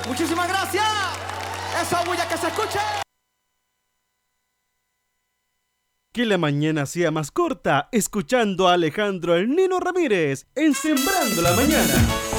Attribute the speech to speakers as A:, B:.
A: Muchísimas gracias. Esa bulla que se escuche.
B: Que la mañana sea más corta, escuchando a Alejandro el Nino Ramírez en Sembrando la Mañana.